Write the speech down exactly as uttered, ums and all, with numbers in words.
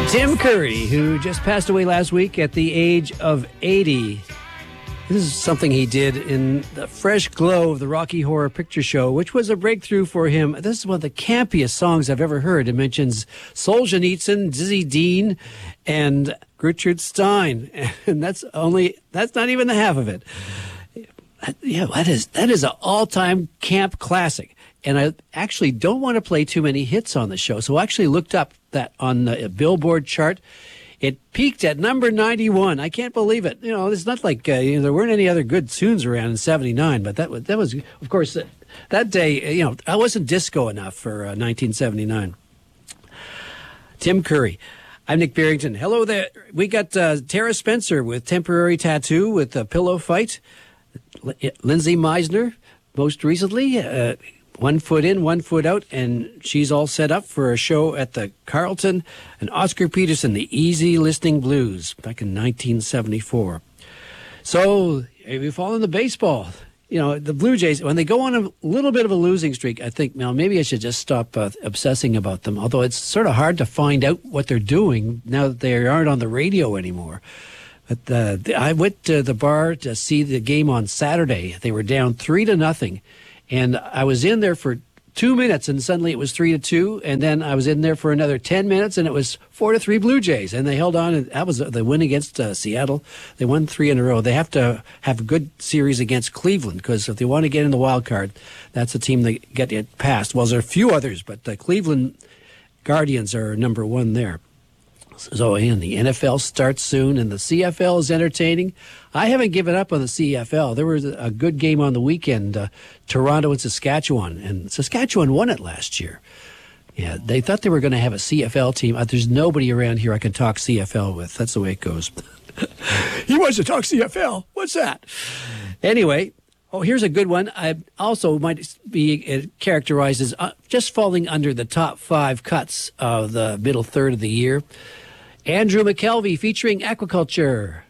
Tim Curry, who just passed away last week at the age of eighty. This is something he did in the fresh glow of the Rocky Horror Picture Show, which was a breakthrough for him. This is one of the campiest songs I've ever heard. It mentions Solzhenitsyn, Dizzy Dean, and Gertrude Stein. And that's only, that's not even the half of it. Yeah, that is, that is an all-time camp classic. And I actually don't want to play too many hits on the show, so I actually looked up that on the Billboard chart. It peaked at number ninety-one. I can't believe it. You know, it's not like uh, you know, there weren't any other good tunes around in seventy-nine, but that was, that was, of course, uh, that day, you know, I wasn't disco enough for uh, nineteen seventy-nine. Tim Curry. I'm Nick Barrington. Hello there. We got uh, Tara Spencer with Temporary Tattoo with a Pillow Fight. L- Lindsay Meisner, most recently, uh, One Foot In, One Foot Out, and she's all set up for a show at the Carlton. And Oscar Peterson, the Easy Listening Blues, back in nineteen seventy-four. So, if you fall into baseball, you know, the Blue Jays, when they go on a little bit of a losing streak, I think, well, maybe I should just stop uh, obsessing about them. Although it's sort of hard to find out what they're doing now that they aren't on the radio anymore. But uh, I went to the bar to see the game on Saturday. They were down three to nothing. And I was in there for two minutes, and suddenly it was three to two. And then I was in there for another ten minutes, and it was four to three Blue Jays. And they held on, and that was the win against uh, Seattle. They won three in a row. They have to have a good series against Cleveland, because if they want to get in the wild card, that's the team that get it past. Well, there are a few others, but the Cleveland Guardians are number one there. So, and the N F L starts soon, and the C F L is entertaining. I haven't given up on the C F L. There was a good game on the weekend, uh, Toronto and Saskatchewan, and Saskatchewan won it last year. Yeah, they thought they were going to have a C F L team. Uh, there's nobody around here I can talk C F L with. That's the way it goes. He wants to talk C F L. What's that? Anyway, oh, here's a good one. I also might be characterized as uh, just falling under the top five cuts of the middle third of the year. Andrew McKelvey featuring Aquaculture.